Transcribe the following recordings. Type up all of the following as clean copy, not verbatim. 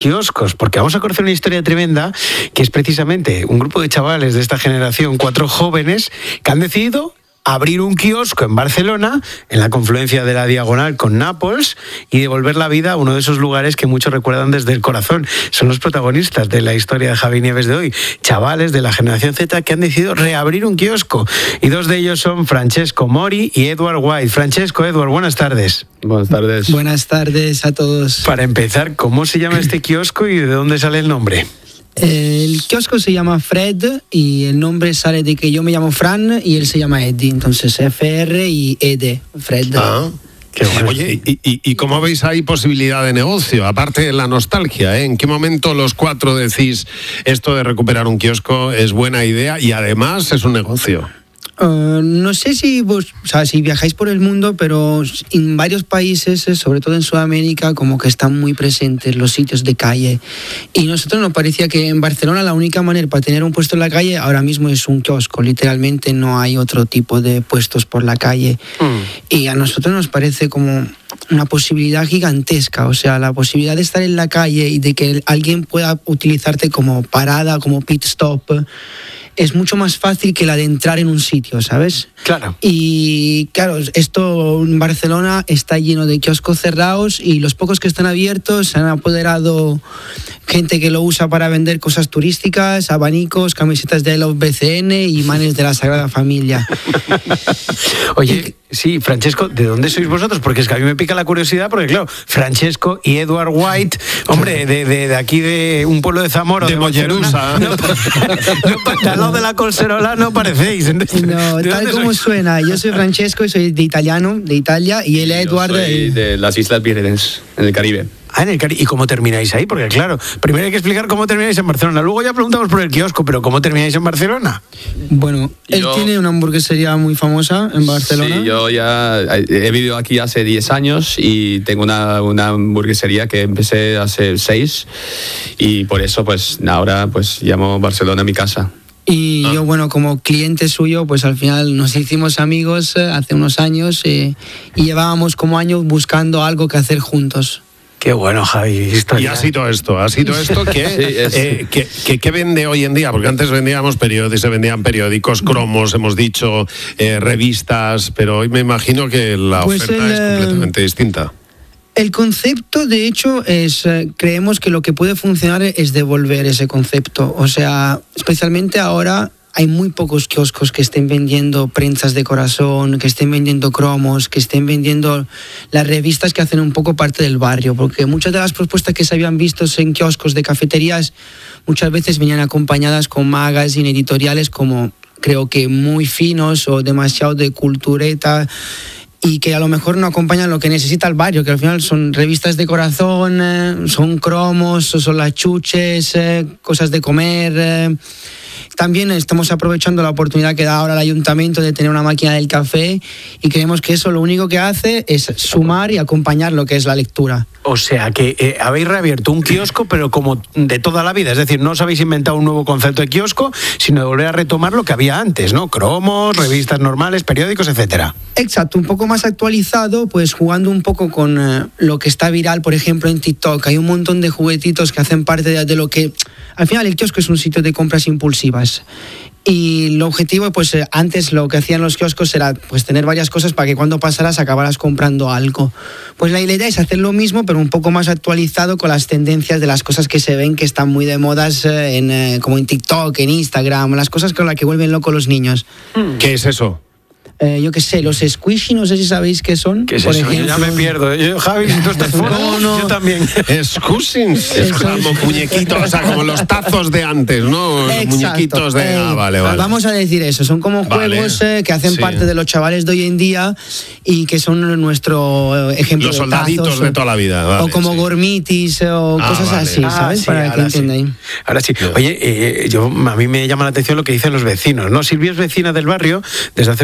kioscos, porque vamos a conocer una historia tremenda que es precisamente un grupo de chavales de esta generación, 4 jóvenes que han decidido abrir un kiosco en Barcelona, en la confluencia de la Diagonal con Nàpols, y devolver la vida a uno de esos lugares que muchos recuerdan desde el corazón. Son los protagonistas de la historia de Javi Nieves de hoy, chavales de la generación Z que han decidido reabrir un kiosco, y 2 de ellos son Francesco Mori y Edward White. Francesco, Edward, buenas tardes. Buenas tardes. Buenas tardes a todos. Para empezar, ¿cómo se llama este kiosco y de dónde sale el nombre? El kiosco se llama Fred y el nombre sale de que yo me llamo Fran y él se llama Eddie, entonces FR y ED, Fred. Qué bueno. Oye, ¿y cómo veis ahí posibilidad de negocio? Aparte de la nostalgia, ¿eh? ¿En qué momento los 4 decís esto de recuperar un kiosco es buena idea y además es un negocio? No sé si si viajáis por el mundo, pero en varios países, sobre todo en Sudamérica, como que están muy presentes los sitios de calle. Y nosotros nos parecía que en Barcelona la única manera para tener un puesto en la calle ahora mismo es un kiosco. Literalmente no hay otro tipo de puestos por la calle. Y a nosotros nos parece como una posibilidad gigantesca, o sea, la posibilidad de estar en la calle y de que alguien pueda utilizarte como parada, como pit stop, es mucho más fácil que la de entrar en un sitio, ¿sabes? Claro. Y claro, esto en Barcelona está lleno de kioscos cerrados y los pocos que están abiertos se han apoderado gente que lo usa para vender cosas turísticas, abanicos, camisetas de Love BCN y imanes de la Sagrada Familia. Oye, sí, Francesco, ¿de dónde sois vosotros? Porque es que a mí me pica la curiosidad, porque claro, Francesco y Edward White, hombre, de aquí de un pueblo de Zamora, de Mollerusa. Al lado de la Colserola no parecéis. No, tal como suena. Yo soy Francesco y soy de Italia, y él es Edward. Soy de las Islas Vírgenes, en el Caribe. En el Caribe. ¿Y cómo termináis ahí? Porque claro, primero hay que explicar cómo termináis en Barcelona. Luego ya preguntamos por el kiosco, pero ¿cómo termináis en Barcelona? Bueno, él tiene una hamburguesería muy famosa en Barcelona. Sí, yo ya he vivido aquí hace 10 años y tengo una hamburguesería que empecé hace 6 y por eso pues ahora pues llamo Barcelona mi casa. Y yo, bueno, como cliente suyo, pues al final nos hicimos amigos hace unos años y llevábamos como años buscando algo que hacer juntos. Qué bueno, Javi. Y ha sido esto que vende hoy en día, porque antes se vendían periódicos, cromos, hemos dicho, revistas, pero hoy me imagino que la oferta es completamente distinta. El concepto, de hecho, creemos que lo que puede funcionar es devolver ese concepto. O sea, especialmente ahora hay muy pocos kioscos que estén vendiendo prensas de corazón, que estén vendiendo cromos, que estén vendiendo las revistas que hacen un poco parte del barrio, porque muchas de las propuestas que se habían visto en kioscos de cafeterías muchas veces venían acompañadas con magazines editoriales como creo que muy finos o demasiado de cultureta, y que a lo mejor no acompañan lo que necesita el barrio, que al final son revistas de corazón, son cromos, son las chuches, cosas de comer. También estamos aprovechando la oportunidad que da ahora el ayuntamiento de tener una máquina del café y creemos que eso lo único que hace es sumar y acompañar lo que es la lectura. O sea que habéis reabierto un kiosco, pero como de toda la vida, es decir, no os habéis inventado un nuevo concepto de kiosco, sino de volver a retomar lo que había antes, ¿no? Cromos, revistas normales, periódicos, etcétera. Exacto, un poco más actualizado, pues jugando un poco con lo que está viral, por ejemplo, en TikTok. Hay un montón de juguetitos que hacen parte de lo que... Al final el kiosco es un sitio de compras impulsivas. Y el objetivo, pues antes lo que hacían los kioscos era pues tener varias cosas para que cuando pasaras acabaras comprando algo. Pues la idea es hacer lo mismo, pero un poco más actualizado con las tendencias de las cosas que se ven que están muy de modas como en TikTok, en Instagram, las cosas con las que vuelven locos los niños. ¿Qué es eso? Yo qué sé, los squishy, no sé si sabéis qué son. ¿Qué es eso? Ejemplo, yo ya me pierdo. Javi, si tú estás fuera, yo también. Squishings. Es como muñequitos, o sea, como los tazos de antes, ¿no? Los muñequitos de... vale. Vamos a decir eso, son como juegos que hacen parte de los chavales de hoy en día y que son nuestro ejemplo los de soldaditos tazos, de toda la vida. o como gormitis o cosas así, ¿sabes? Para que entendáis. Ahora sí. Oye, a mí me llama la atención lo que dicen los vecinos, ¿no? Silvia es vecina del barrio desde hace 25 años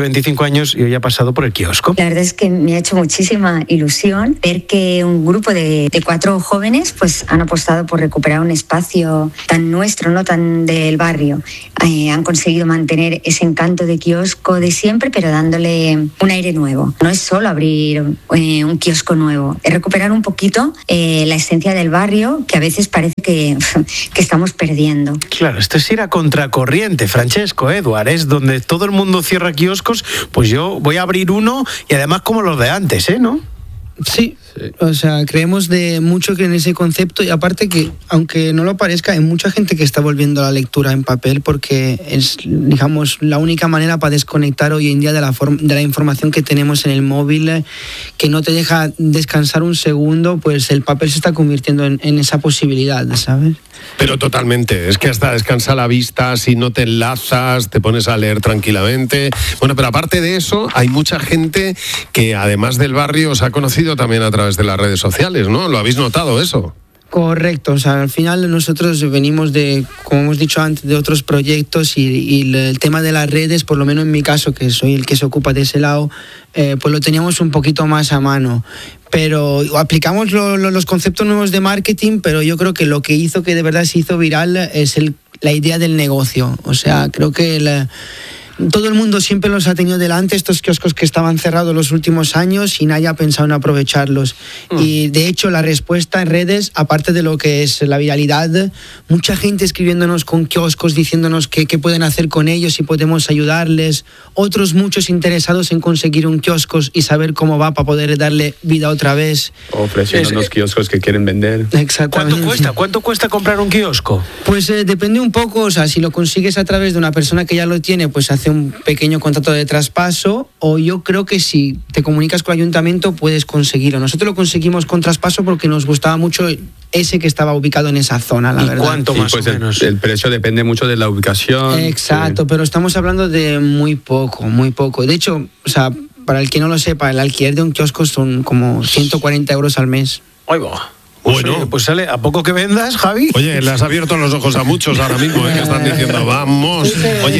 años y hoy ha pasado por el kiosco. La verdad es que me ha hecho muchísima ilusión ver que un grupo de 4 jóvenes pues han apostado por recuperar un espacio tan nuestro, no tan del barrio. Han conseguido mantener ese encanto de kiosco de siempre, pero dándole un aire nuevo. No es solo abrir un kiosco nuevo, es recuperar un poquito la esencia del barrio que a veces parece que estamos perdiendo. Claro, esto es ir a contracorriente, Francesco, Eduard, es donde todo el mundo cierra kioscos, pues yo voy a abrir uno y además como los de antes, ¿no? Sí, o sea, creemos de mucho que en ese concepto, y aparte que, aunque no lo parezca, hay mucha gente que está volviendo a la lectura en papel porque es, digamos, la única manera para desconectar hoy en día de la información que tenemos en el móvil, que no te deja descansar un segundo, pues el papel se está convirtiendo en esa posibilidad, ¿sabes? Pero totalmente, es que hasta descansa la vista, si no te enlazas, te pones a leer tranquilamente. Bueno, pero aparte de eso, hay mucha gente que además del barrio os ha conocido también a través de las redes sociales, ¿no? ¿Lo habéis notado eso? Correcto, o sea, al final nosotros venimos de, como hemos dicho antes, de otros proyectos y el tema de las redes, por lo menos en mi caso, que soy el que se ocupa de ese lado, pues lo teníamos un poquito más a mano. Pero aplicamos los conceptos nuevos de marketing, pero yo creo que lo que hizo que de verdad se hizo viral es la idea del negocio. O sea, creo que todo el mundo siempre los ha tenido delante, estos kioscos que estaban cerrados los últimos años y nadie ha pensado en aprovecharlos. Y de hecho la respuesta en redes, aparte de lo que es la viralidad, mucha gente escribiéndonos con kioscos, diciéndonos qué pueden hacer con ellos, si podemos ayudarles, otros muchos interesados en conseguir un kiosco y saber cómo va para poder darle vida otra vez. Ofreciendo unos kioscos que quieren vender. Exactamente. ¿Cuánto cuesta comprar un kiosco? Pues depende un poco, o sea, si lo consigues a través de una persona que ya lo tiene, pues hace un pequeño contrato de traspaso, o yo creo que si te comunicas con el ayuntamiento puedes conseguirlo. Nosotros lo conseguimos con traspaso porque nos gustaba mucho ese que estaba ubicado en esa zona, la verdad. ¿Cuánto más pues o menos? El precio depende mucho de la ubicación. Exacto, pero estamos hablando de muy poco, muy poco. De hecho, o sea, para el que no lo sepa, el alquiler de un kiosco son como 140 euros al mes. Ahí va. Bueno, pues sale, a poco que vendas, Javi. Oye, le has abierto los ojos a muchos ahora mismo, que están diciendo, vamos. Oye,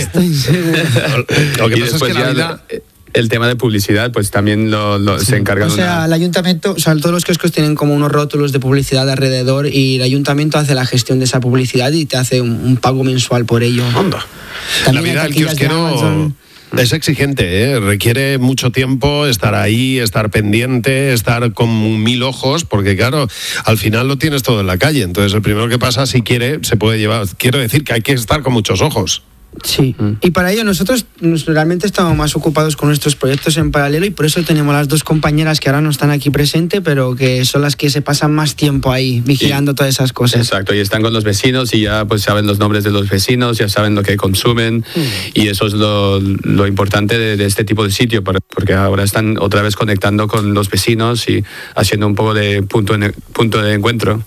lo que Y pasa es después que la ya vida... el tema de publicidad, pues también se encargan. O sea, el ayuntamiento, o sea, todos los kioscos tienen como unos rótulos de publicidad alrededor y el ayuntamiento hace la gestión de esa publicidad y te hace un pago mensual por ello. Onda. La vida del kiosquero es exigente, ¿eh? Requiere mucho tiempo estar ahí, estar pendiente, estar con 1000 ojos, porque claro, al final lo tienes todo en la calle. Entonces el primero que pasa, si quiere, se puede llevar. Quiero decir que hay que estar con muchos ojos. Sí, y para ello nosotros realmente estamos más ocupados con nuestros proyectos en paralelo y por eso tenemos las 2 compañeras que ahora no están aquí presentes, pero que son las que se pasan más tiempo ahí vigilando todas esas cosas. Exacto, y están con los vecinos y ya pues saben los nombres de los vecinos, ya saben lo que consumen y eso es lo importante de este tipo de sitio, porque ahora están otra vez conectando con los vecinos y haciendo un poco de punto de encuentro.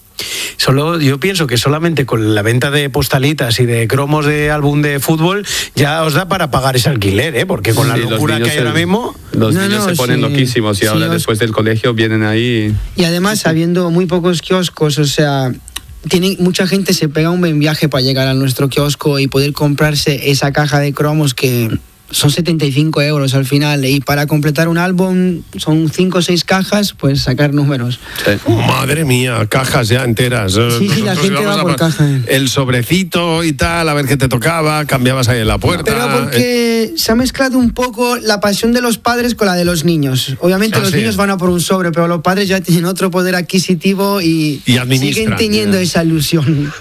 Yo pienso que solamente con la venta de postalitas y de cromos de álbum de fútbol ya os da para pagar ese alquiler, ¿eh? Porque con la locura que hay ahora mismo... Los niños se ponen loquísimos y ahora después del colegio vienen ahí... Y además, habiendo muy pocos kioscos, o sea... Mucha gente se pega un buen viaje para llegar a nuestro kiosco y poder comprarse esa caja de cromos que... son 75 euros al final y para completar un álbum son 5 o 6 cajas, pues sacar números. Sí. Madre mía, cajas ya enteras. Sí, la gente va por caja. El sobrecito y tal, a ver qué te tocaba, cambiabas ahí en la puerta. Pero porque se ha mezclado un poco la pasión de los padres con la de los niños. Obviamente los niños van a por un sobre, pero los padres ya tienen otro poder adquisitivo y siguen teniendo esa ilusión.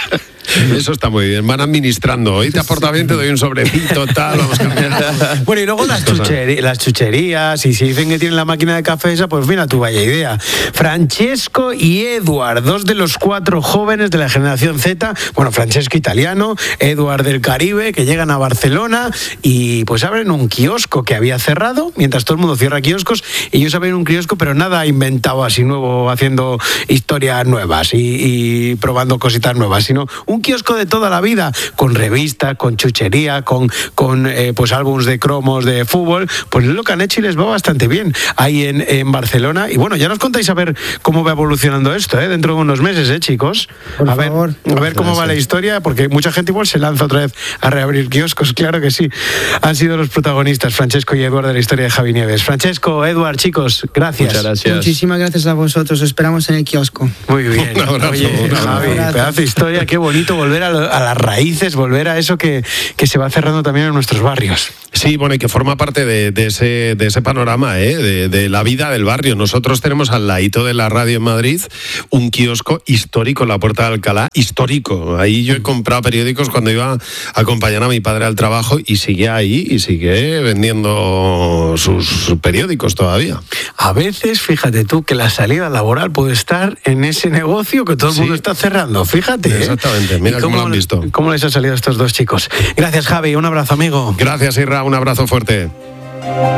Eso está muy bien, van administrando. Hoy te aporta bien, te doy un sobrecito, tal, vamos cambiando. Bueno, y luego las chucherías, y si dicen que tienen la máquina de café esa, pues mira tu vaya idea. Francesco y Eduard, 2 de los 4 jóvenes de la generación Z, bueno, Francesco italiano, Eduard del Caribe, que llegan a Barcelona y pues abren un kiosco que había cerrado, mientras todo el mundo cierra kioscos, ellos abren un kiosco, pero nada inventado así nuevo, haciendo historias nuevas y probando cositas nuevas, sino un un kiosco de toda la vida, con revista, con chuchería, con pues álbumes de cromos de fútbol, pues es lo que han hecho y les va bastante bien ahí en Barcelona. Y bueno, ya nos contáis a ver cómo va evolucionando esto, dentro de unos meses, chicos. A ver cómo va la historia, porque mucha gente igual se lanza otra vez a reabrir kioscos, claro que sí. Han sido los protagonistas, Francesco y Eduard, de la historia de Javi Nieves. Francesco, Eduard, chicos, gracias. Muchas gracias. Muchísimas gracias a vosotros, os esperamos en el kiosco. Muy bien. Un abrazo, Javi, pedazo de historia, qué bonito volver a las raíces, volver a eso que se va cerrando también en nuestros barrios. Sí, bueno, y que forma parte de ese panorama, de la vida del barrio. Nosotros tenemos al ladito de la radio en Madrid un kiosco histórico en la Puerta de Alcalá, histórico. Ahí yo he comprado periódicos cuando iba a acompañar a mi padre al trabajo y sigue ahí y sigue vendiendo sus periódicos todavía. A veces, fíjate tú, que la salida laboral puede estar en ese negocio que todo el mundo está cerrando, fíjate. Exactamente, mira cómo lo han visto. ¿Cómo les ha salido a estos dos chicos? Gracias, Javi, un abrazo, amigo. Gracias, Irra, un abrazo fuerte.